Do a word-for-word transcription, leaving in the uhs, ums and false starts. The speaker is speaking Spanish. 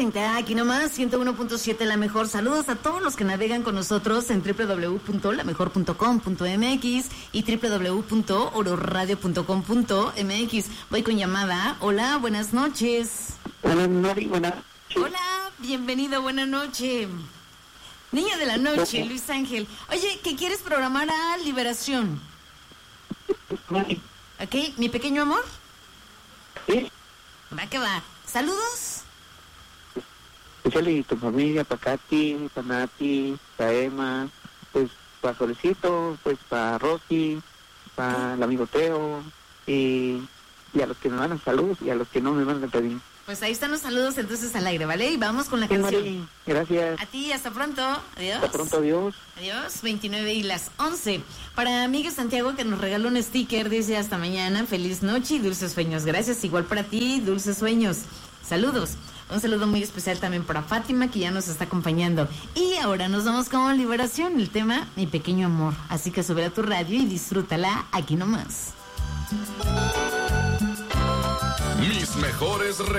treinta, aquí nomás, ciento uno punto siete La Mejor. Saludos a todos los que navegan con nosotros en doble u doble u doble u punto la mejor punto com punto m x y doble u doble u doble u punto oro radio punto com punto m x. Voy con llamada. Hola, buenas noches. Hola, Mari, buenas noches. Hola, bienvenido, buena noche. Niño de la noche, Luis Ángel. Oye, ¿qué quieres programar a Liberación? Mari. ¿Ok? ¿Mi pequeño amor? Sí. Va que va. ¿Saludos? Especial tu familia, para Katy, para Nati, para Emma, pues para Solecito, pues para Rosy, para el amigo Teo, y, y a los que me mandan saludos y a los que no me mandan también. Pues ahí están los saludos entonces al aire, ¿vale? Y vamos con la Sí, canción. Mari, gracias. A ti, hasta pronto. Adiós. Hasta pronto, adiós. Adiós, veintinueve y las once. Para Miguel Santiago, que nos regaló un sticker, dice hasta mañana, feliz noche y dulces sueños. Gracias, igual para ti, dulces sueños. Saludos. Un saludo muy especial también para Fátima, que ya nos está acompañando. Y ahora nos vamos con Liberación, el tema Mi Pequeño Amor. Así que sube a tu radio y disfrútala aquí nomás. Mis mejores recuerdos.